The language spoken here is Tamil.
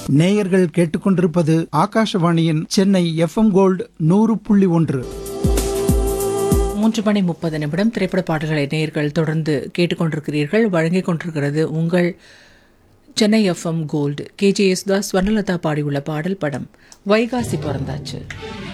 நேயர்கள் கேட்டுக்கொண்டிருப்பது ஆகாஷவாணியின் சென்னை எஃப்எம் கோல்டு 100.1. 3:30 திரைப்பட பாடல்களை நேயர்கள் தொடர்ந்து கேட்டுக்கொண்டிருக்கிறீர்கள். வழங்கிக் கொண்டிருக்கிறது உங்கள் Chennai FM gold. KJS Das, Swarnalatha பாடியுள்ள பாடல். படம் வைகாசி பிறந்தாச்சு.